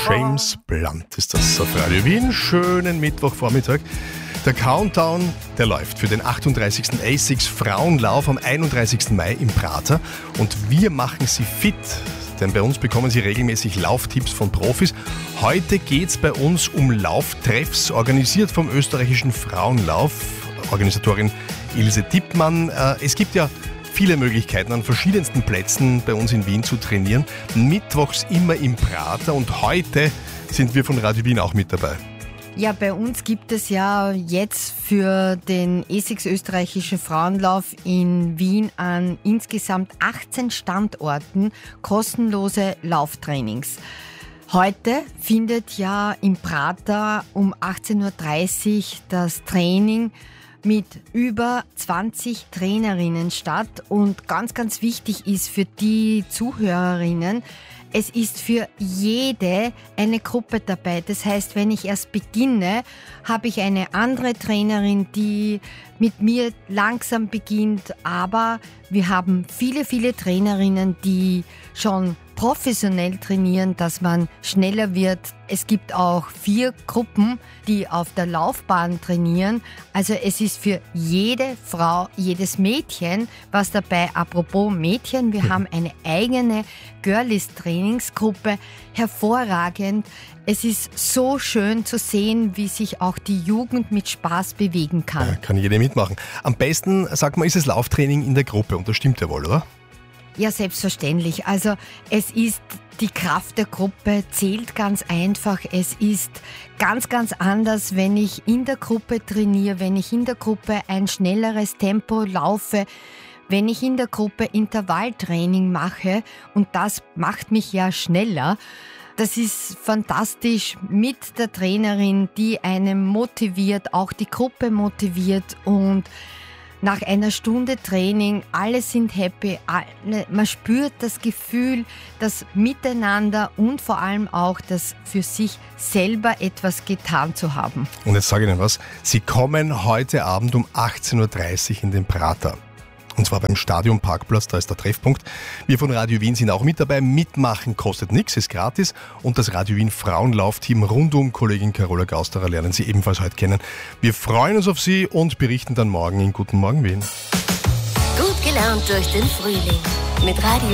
James Blunt ist das auf Radio Wien. Schönen Mittwochvormittag. Der Countdown, der läuft für den 38. ASICS Frauenlauf am 31. Mai im Prater. Und wir machen Sie fit, denn bei uns bekommen Sie regelmäßig Lauftipps von Profis. Heute geht es bei uns um Lauftreffs, organisiert vom österreichischen Frauenlauf. Organisatorin Ilse Dippmann. Es gibt ja viele Möglichkeiten, an verschiedensten Plätzen bei uns in Wien zu trainieren. Mittwochs immer im Prater und heute sind wir von Radio Wien auch mit dabei. Ja, bei uns gibt es ja jetzt für den ASICS österreichischen Frauenlauf in Wien an insgesamt 18 Standorten kostenlose Lauftrainings. Heute findet ja im Prater um 18.30 Uhr das Training mit über 20 Trainerinnen statt. Und ganz, ganz wichtig ist für die Zuhörerinnen, es ist für jede eine Gruppe dabei. Das heißt, wenn ich erst beginne, habe ich eine andere Trainerin, die mit mir langsam beginnt. Aber wir haben viele, viele Trainerinnen, die schon professionell trainieren, dass man schneller wird. Es gibt auch 4 Gruppen, die auf der Laufbahn trainieren. Also es ist für jede Frau, jedes Mädchen was dabei. Apropos Mädchen, wir haben eine eigene Girlies-Trainingsgruppe. Hervorragend. Es ist so schön zu sehen, wie sich auch die Jugend mit Spaß bewegen kann. Ja, kann jede mitmachen. Am besten, sag mal, ist es Lauftraining in der Gruppe und das stimmt ja wohl, oder? Ja, selbstverständlich. Also es ist die Kraft der Gruppe, zählt ganz einfach. Es ist ganz, ganz anders, wenn ich in der Gruppe trainiere, wenn ich in der Gruppe ein schnelleres Tempo laufe, wenn ich in der Gruppe Intervalltraining mache und das macht mich ja schneller. Das ist fantastisch mit der Trainerin, die einen motiviert, auch die Gruppe motiviert und nach einer Stunde Training, alle sind happy, man spürt das Gefühl, das Miteinander und vor allem auch das für sich selber etwas getan zu haben. Und jetzt sage ich Ihnen was, Sie kommen heute Abend um 18.30 Uhr in den Prater. Und zwar beim Stadionparkplatz, da ist der Treffpunkt. Wir von Radio Wien sind auch mit dabei. Mitmachen kostet nichts, ist gratis. Und das Radio Wien Frauenlaufteam rund um Kollegin Carola Gausterer lernen Sie ebenfalls heute kennen. Wir freuen uns auf Sie und berichten dann morgen in Guten Morgen Wien. Gut gelaunt durch den Frühling mit Radio